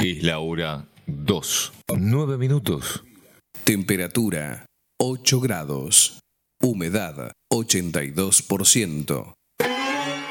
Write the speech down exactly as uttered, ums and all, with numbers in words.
Es la hora dos. Nueve minutos. Temperatura ocho grados. Humedad ochenta y dos por ciento.